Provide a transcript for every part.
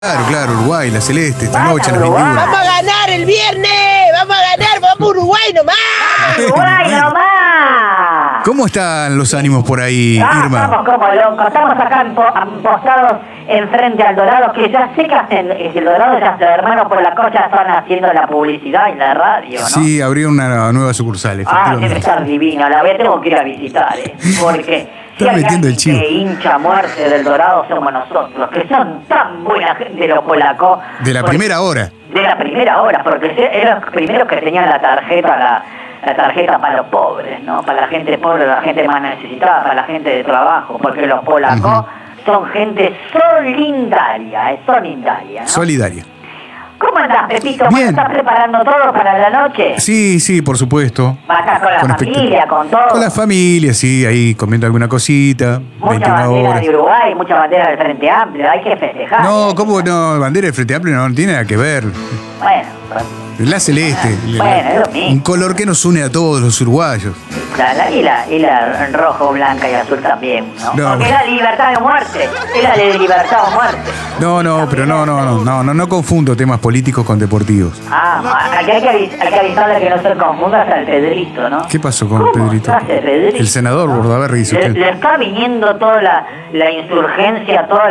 Claro, claro, Uruguay, la celeste, esta Vamos, noche a las Uruguay. 21. ¡Vamos a ganar el viernes! ¡Vamos a ganar! ¡Vamos Uruguay nomás! ¡Uruguay nomás! ¿Cómo están los ánimos por ahí, Irma? Estamos como locos, estamos acá postados enfrente al Dorado, que ya sé que hacen, el Dorado ya se hermanos por la cocha están haciendo la publicidad en la radio, ¿no? Sí, abrió una nueva sucursal, Debe efectivamente. estar divina, la voy a tengo que ir a visitar, porque si Está hay metiendo el alguien chivo. que hincha a muerte del Dorado somos nosotros, que son tan buena gente los polacos. De la porque- primera hora. De la primera hora, porque eran los primeros que tenían la tarjeta para los pobres, ¿no? Para la gente pobre, la gente más necesitada, para la gente de trabajo, porque los polacos son gente solidaria, ¿no? Solidaria. ¿Cómo andás, Pepito? Bien. ¿Estás preparando todo para la noche? Sí, sí, por supuesto. ¿Vas a estar con la familia, con todo? Con la familia, sí, ahí comiendo alguna cosita. Mucha 21 bandera horas. de Uruguay, mucha bandera del Frente Amplio, hay que festejar. No, ¿cómo no? Bandera del Frente Amplio no tiene nada que ver. Bueno, La celeste. Bueno, es lo mismo. Un color que nos une a todos los uruguayos. y la rojo, blanca y azul también, ¿no? No, Porque bueno. era libertad o muerte, era de libertad o muerte. No, pero no confundo temas políticos con deportivos. Aquí hay que avisarle que no se confundas al Pedrito, ¿no? ¿Qué pasó con ¿Cómo Pedrito? se hace, Pedrito? El senador Bordaberry dice Le usted. está viniendo toda la insurgencia, toda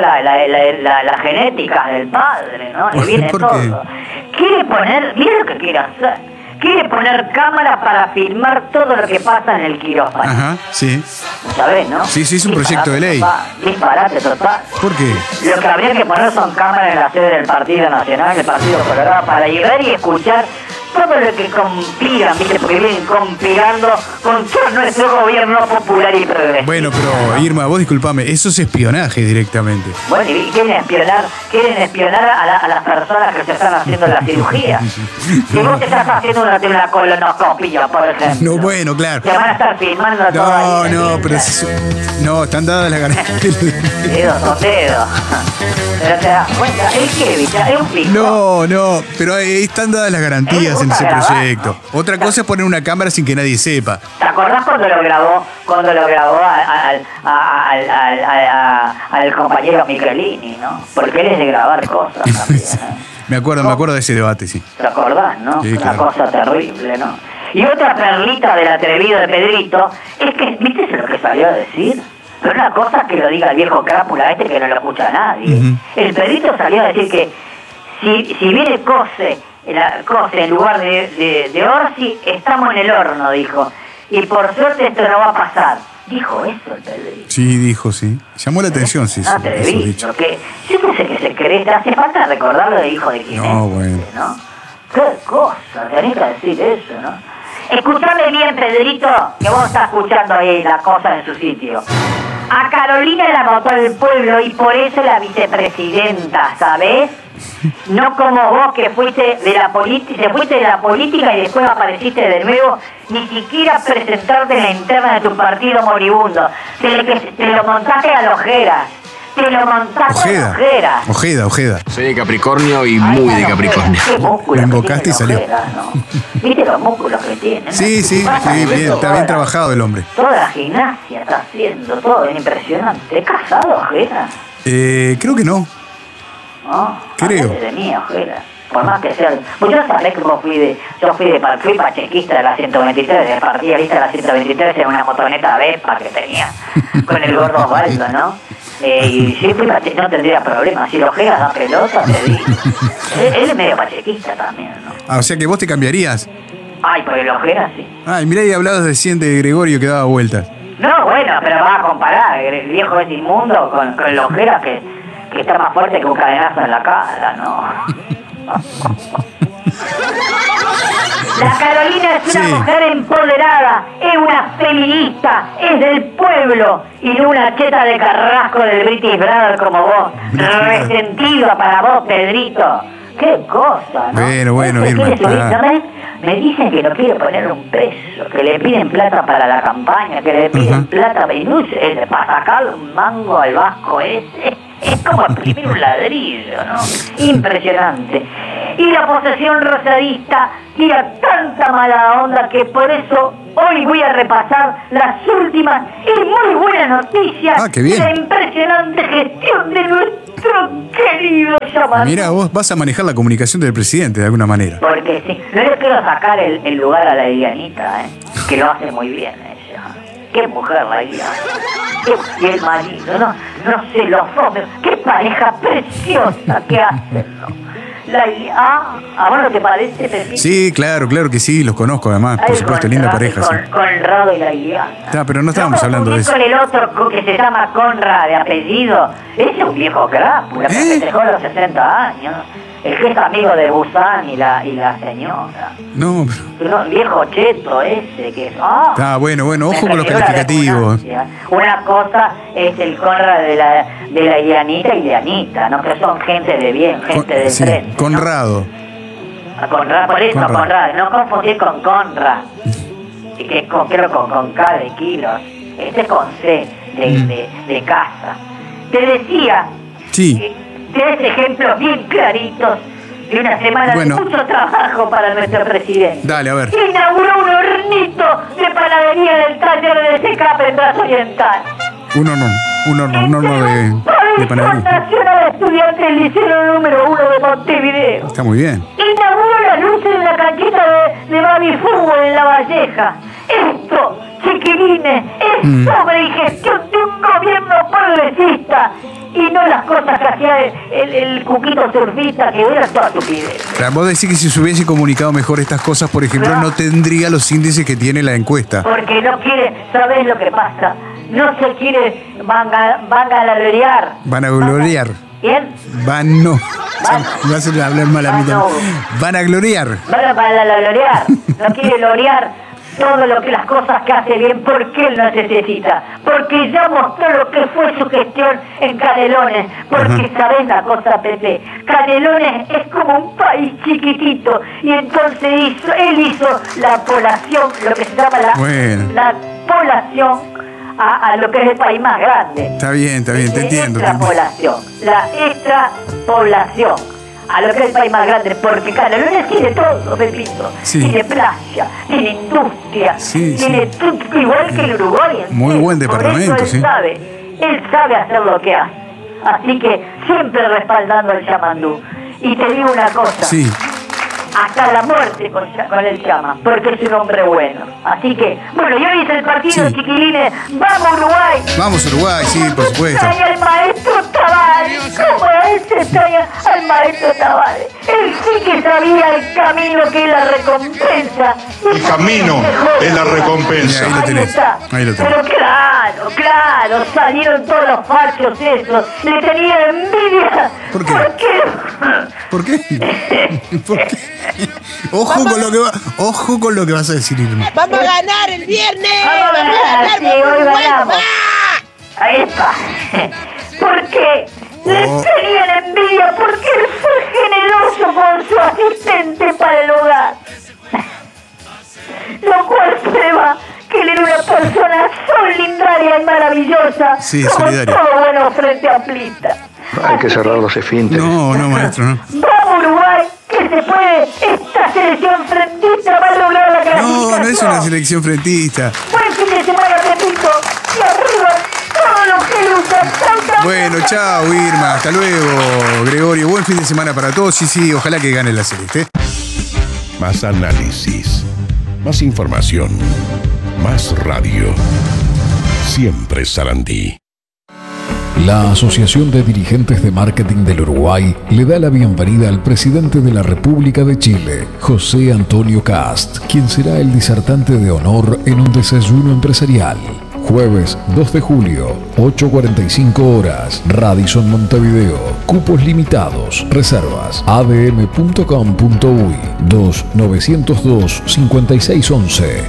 la genética del padre, ¿no? Le viene ¿Por todo. qué? Quiere poner, mira lo que quiere hacer. Quiere poner cámara para filmar todo lo que pasa en el quirófano. Ajá, sí. ¿Sabés, no? Sí, es un proyecto de ley. Disparate total. ¿Por qué? Lo que habría que poner son cámaras en la sede del Partido Nacional, del Partido Colorado, para llegar y escuchar todo lo que compilan, ¿viste? Porque vienen compilando con todo nuestro gobierno popular y progresista. Bueno, pero Irma, vos disculpame, eso es espionaje directamente. Bueno, y quieren espionar a las personas que se están haciendo la cirugía. Si vos te estás haciendo una colonoscopia, por ejemplo. No, bueno, claro. Te van a estar filmando todo ahí. Pero no, están dadas las ganas. Dedos son dedos. Pero te das cuenta, él quiere evitar, es un pico. No, pero ahí están dadas las garantías en ese proyecto. Otra cosa es poner una cámara sin que nadie sepa. ¿Te acordás cuando lo grabó al compañero Michelini, no? Porque él es de grabar cosas también, ¿no? Me acuerdo de ese debate, sí. ¿Te acordás, no? Sí, Una claro. cosa terrible, ¿no? Y otra perlita del atrevido de Pedrito es que, ¿viste lo que salió a decir? Pero una cosa es que lo diga el viejo crápula que no lo escucha nadie. Ujú. El Pedrito salió a decir que si viene Cose en lugar de Orsi, estamos en el horno, dijo. Y por suerte esto no va a pasar. Dijo eso el Pedrito. Sí, dijo, sí. Llamó la atención, sí, eso Atrevido, dicho. que yo pensé que se cree, te hace falta recordarlo de hijo de quién No, es, bueno. ¿no? Qué cosa, tenés que decir eso, ¿no? Escuchame bien, Pedrito, que vos estás escuchando ahí la cosa en su sitio. A Carolina la votó el pueblo y por eso la vicepresidenta, ¿sabés? No como vos que fuiste de la política y después apareciste de nuevo, ni siquiera presentarte en la interna de tu partido moribundo. Te lo montaste a la ojera. Te lo montaste a la ojera. Ojeda. Soy de Capricornio y muy de Capricornio. Qué músculos Lo que invocaste tiene y salió. Ojeda, ¿no? ¿Viste los músculos que tiene? Sí, bien, está bien trabajado el hombre. Toda la gimnasia está haciendo, todo es impresionante. ¿Es casado, Ojeda? Creo que no. ¿No? Creo. Hablate de mí, Ojeda. Por más que sea... Pues yo sabés que fui pachequista de la 123, de partidista de la 123 en una motoneta Vespa que tenía con el gordo Osvaldo, ¿no? Y sí fui pachequista, no tendría problema. Si los Ojeda da pelota, te digo. Él es medio pachequista también, ¿no? O sea que vos te cambiarías. Ay, pues el Ojeda sí. Ay, mirá, y hablabas recién de Gregorio que daba vueltas. No, bueno, pero vas a comparar. El viejo es inmundo con el Ojeda que está más fuerte que un cadenazo en la cara, ¿no? La Carolina es una Sí. mujer empoderada, es una feminista, es del pueblo y no una cheta de carrasco del British Brother como vos. Resentida para vos, Pedrito. Qué cosa, ¿no? Bueno, Este Irma, quiere subir, está. ¿sabes? Me dicen que no quiere poner un peso, que le piden plata para la campaña, que le piden plata y no sé, para sacar un mango al vasco ese. Es como exprimir un ladrillo, ¿no? Impresionante. y la posesión rosadista tira tanta mala onda que por eso hoy voy a repasar las últimas y muy buenas noticias qué bien. de la impresionante gestión de nuestro querido Yamandu. Mira, vos vas a manejar la comunicación del presidente de alguna manera. Porque sí, no le quiero sacar el lugar a la Ilianita, que lo hace muy bien ella. Qué mujer la Iliana. Y el marido, no sé, los dos, qué pareja preciosa que hacen, ¿no? ¿A vos no te parece, Pepito? Sí, claro que sí, los conozco además, por supuesto, linda pareja. Sí. Conrado y la Iliana. Pero no estábamos hablando de eso. Con el otro que se llama Conrad de apellido, ese es un viejo crápula, que festejó los 60 años. El que es amigo de Busan y la señora. No, pero... viejo cheto ese que... bueno, ojo con los calificativos. Una cosa es el Conrad de la Ilianita y Ilianita, ¿no? Que son gente de bien, gente del frente. Conrado. ¿No? Conrad, por eso Conrad. No confundir con Conrad. Que es creo con K de kilos. Este es con C de casa. Te decía... Sí. Tienes ejemplos bien claritos de una semana de mucho trabajo para nuestro presidente. Dale, a ver. Inauguró un hornito de panadería en el taller de Secap en Plaza Oriental. Un horno de panadería. Nacional de Estudiantes del Liceo número 1 de Montevideo. Está muy bien. Inauguró las luces en la canchita de Baby Fútbol en La Valleja. Esto, chiquilines, es sobre y gestión de un gobierno progresista. Y no las cosas que hacía el cuquito surfista, que era toda estupidez. O sea, vos decís que si se hubiese comunicado mejor estas cosas, por ejemplo, no tendría los índices que tiene la encuesta. Porque no quiere, ¿sabés lo que pasa? No se quiere vanaglorear. Vanaglorear. ¿Bien? No se hablar mal a mí también. Vanagloriar. Vanaglorear. No quiere lorear todo las cosas que hace bien, porque él no necesita, porque ya mostró lo que fue su gestión en Canelones, porque sabés la cosa, Pepe, Canelones es como un país chiquitito, y entonces él hizo la población, lo que se llama la población a lo que es el país más grande. Está bien, te entiendo. La extrapoblación. A lo que es el país más grande, porque Canelones tiene todo, Pepito. Sí. Tiene playa, tiene industria, tiene todo, igual que el Uruguay. Muy buen departamento, por eso él sabe hacer lo que hace. Así que siempre respaldando al Yamandú. Y te digo una cosa. Sí. Hasta la muerte con el Chama, porque es un hombre bueno. Así que, bueno, y hoy es el partido, chiquilines. ¡Vamos, Uruguay! Vamos, Uruguay, sí, por supuesto. Trae al maestro Tavares. ¿Cómo es? Trae al maestro Tavares. Él sí que sabía el camino que es la recompensa. El camino es la recompensa. Ahí lo tenés. Ahí lo tenés. Pero claro, salieron todos los fachos esos. Le tenían envidia. ¿Por qué? ¿Por qué? ¿Por qué? Ojo con lo que vas a decir, Irma. ¡Vamos a ganar el viernes! ¡Vamos a ganar! Sí, hoy ganamos. Ahí está. Porque le tenían envidia, porque él fue generoso con su asistente para el hogar. Lo cual prueba que él era una persona solidaria y maravillosa. Sí, como solidaria. todo bueno frente a Plita. Hay que cerrar los esfínteres. No, maestro, no. ¡Vamos, Uruguay! ¡Que se puede! ¡Esta selección frentista va a lograr la clasificación! No es una selección frentista. ¡Buen fin de semana, Pepito! ¡Y arriba todo lo que lucha! ¡Chau! Bueno, chao, Irma. Hasta luego, Gregorio. Buen fin de semana para todos. Sí, ojalá que gane la Celeste. Más análisis, más información, más radio. Siempre Sarandí. La Asociación de Dirigentes de Marketing del Uruguay le da la bienvenida al presidente de la República de Chile, José Antonio Cast, quien será el disertante de honor en un desayuno empresarial. Jueves 2 de julio, 8:45 horas, Radisson Montevideo. Cupos limitados. Reservas adm.com.uy 2902-5611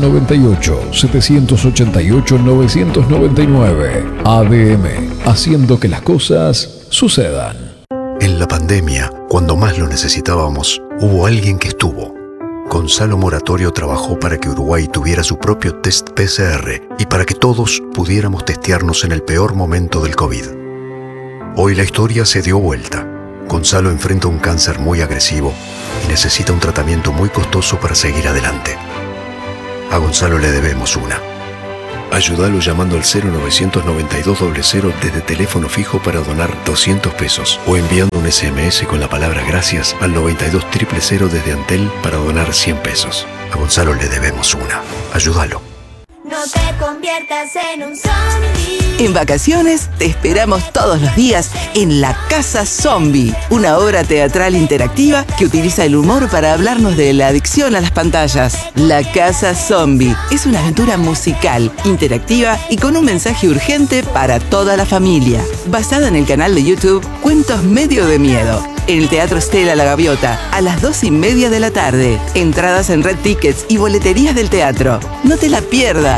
098-788-999. ADM, haciendo que las cosas sucedan. En la pandemia, cuando más lo necesitábamos, hubo alguien que estuvo. Gonzalo Moratorio trabajó para que Uruguay tuviera su propio test PCR y para que todos pudiéramos testearnos en el peor momento del COVID. Hoy la historia se dio vuelta. Gonzalo enfrenta un cáncer muy agresivo y necesita un tratamiento muy costoso para seguir adelante. A Gonzalo le debemos una. Ayúdalo llamando al 0992-00 desde teléfono fijo para donar 200 pesos o enviando un SMS con la palabra gracias al 92000 desde Antel para donar 100 pesos. A Gonzalo le debemos una. Ayúdalo. No te conviertas en un zombie. En vacaciones te esperamos todos los días en La Casa Zombie, una obra teatral interactiva que utiliza el humor para hablarnos de la adicción a las pantallas. La Casa Zombie es una aventura musical, interactiva y con un mensaje urgente para toda la familia. Basada en el canal de YouTube Cuentos Medio de Miedo. En el Teatro Stella La Gaviota, a las 2:30 de la tarde. Entradas en Red Tickets y boleterías del teatro. No te la pierdas.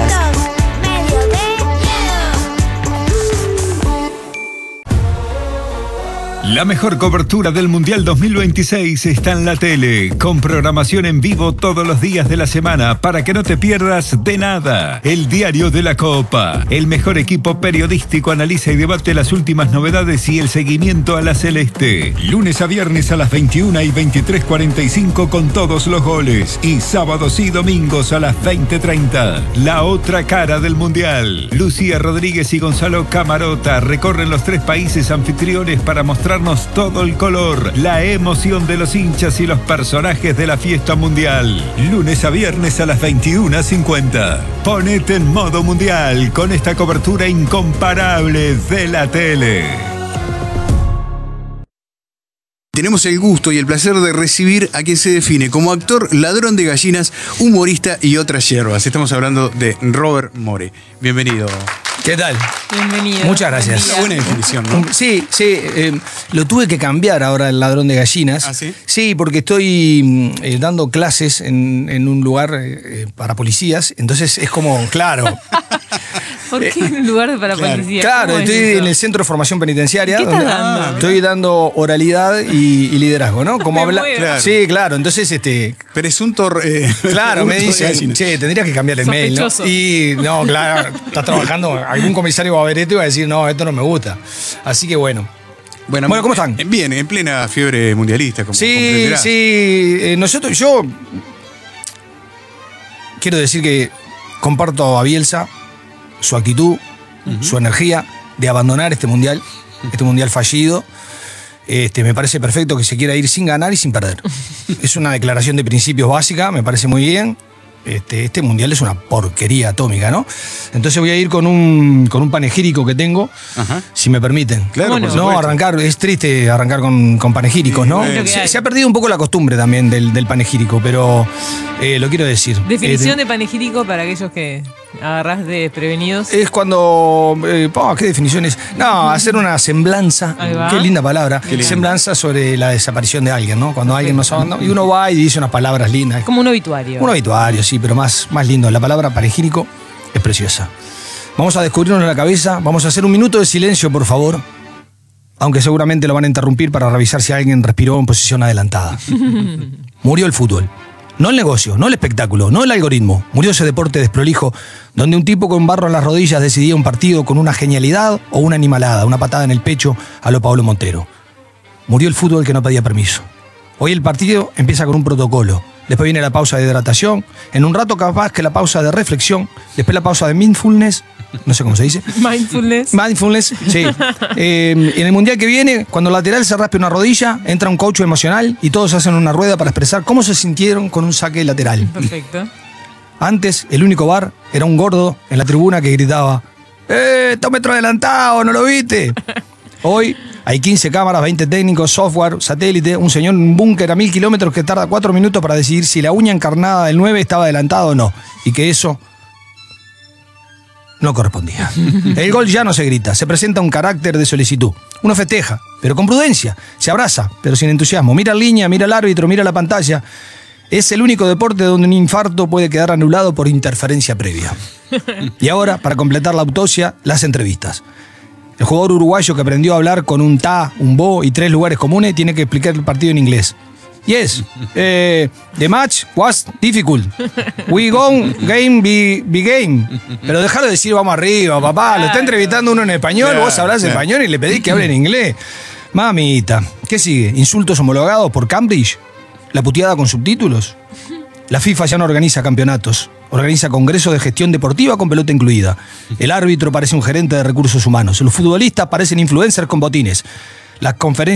La mejor cobertura del Mundial 2026 está en la tele, con programación en vivo todos los días de la semana para que no te pierdas de nada. El Diario de la Copa. El mejor equipo periodístico analiza y debate las últimas novedades y el seguimiento a la celeste. Lunes a viernes a las 21 y 23:45 con todos los goles. Y sábados y domingos a las 20:30. La otra cara del Mundial. Lucía Rodríguez y Gonzalo Camarota recorren los 3 países anfitriones para mostrar todo el color, la emoción de los hinchas y los personajes de la fiesta mundial. Lunes a viernes a las 21:50. Ponete en modo mundial con esta cobertura incomparable de la tele. Tenemos el gusto y el placer de recibir a quien se define como actor, ladrón de gallinas, humorista y otras hierbas. Estamos hablando de Robert More. Bienvenido. ¿Qué tal? Bienvenido. Muchas gracias. Una buena definición, ¿no? Sí, lo tuve que cambiar ahora el ladrón de gallinas. ¿Ah, sí? Sí, porque estoy dando clases en un lugar para policías, entonces es como, claro. ¿Por qué en un lugar para policías? Claro, estoy en el Centro de Formación Penitenciaria. ¿Qué estás dando? Estoy dando oralidad y liderazgo, ¿no? Como hablar. Claro. Sí, claro, entonces Presunto. Claro, me dicen, dicen, che, tendrías que cambiar el mail, ¿no? Y no, claro, estás trabajando, algún comisario va a ver esto y va a decir, no, esto no me gusta. Así que bueno. Bueno, ¿cómo están? Bien, en plena fiebre mundialista, como Sí, comprenderás. sí. Yo quiero decir que comparto a Bielsa su actitud, su energía de abandonar este mundial fallido. Me parece perfecto que se quiera ir sin ganar y sin perder. Es una declaración de principios básica, me parece muy bien. Este mundial es una porquería atómica, ¿no? Entonces voy a ir con un panegírico que tengo, si me permiten. Claro, no, arrancar, es triste arrancar con panegíricos, ¿no? Se ha perdido un poco la costumbre también del panegírico, pero lo quiero decir. Definición de panegírico para aquellos que agarrás de desprevenidos. Es cuando. ¿Qué definición es? No, hacer una semblanza. Qué linda palabra. Qué semblanza sobre la desaparición de alguien, ¿no? Cuando alguien nos abandona. Y uno va y dice unas palabras lindas. Como un obituario. Un obituario, sí, pero más lindo. La palabra panegírico es preciosa. Vamos a descubrirnos en la cabeza. Vamos a hacer un minuto de silencio, por favor. Aunque seguramente lo van a interrumpir para revisar si alguien respiró en posición adelantada. Murió el fútbol. No el negocio, no el espectáculo, no el algoritmo. Murió ese deporte desprolijo donde un tipo con barro en las rodillas decidía un partido con una genialidad o una animalada, una patada en el pecho a lo Pablo Montero. Murió el fútbol que no pedía permiso. Hoy el partido empieza con un protocolo. Después viene la pausa de hidratación. En un rato capaz que la pausa de reflexión. Después la pausa de mindfulness. No sé cómo se dice. Mindfulness, sí. En el mundial que viene, cuando el lateral se raspe una rodilla, entra un coach emocional y todos hacen una rueda para expresar cómo se sintieron con un saque lateral. Perfecto. Antes, el único VAR era un gordo en la tribuna que gritaba: ¡Está un metro adelantado! ¿No lo viste? Hoy hay 15 cámaras, 20 técnicos, software, satélite, un señor en un búnker a 1000 kilómetros que tarda 4 minutos para decidir si la uña encarnada del 9 estaba adelantado o no. Y que eso no correspondía. El gol ya no se grita, se presenta un carácter de solicitud. Uno festeja, pero con prudencia. Se abraza, pero sin entusiasmo. Mira la línea, mira al árbitro, mira la pantalla. Es el único deporte donde un infarto puede quedar anulado por interferencia previa. Y ahora, para completar la autopsia, las entrevistas. El jugador uruguayo que aprendió a hablar con un ta, un bo y 3 lugares comunes tiene que explicar el partido en inglés. Yes, the match was difficult. We gone game be game. Pero déjalo decir vamos arriba, papá. Lo está entrevistando uno en español, vos hablás español y le pedís que hable en inglés. Mamita, ¿qué sigue? ¿Insultos homologados por Cambridge? ¿La puteada con subtítulos? La FIFA ya no organiza campeonatos. Organiza congresos de gestión deportiva con pelota incluida. El árbitro parece un gerente de recursos humanos. Los futbolistas parecen influencers con botines. Las conferencias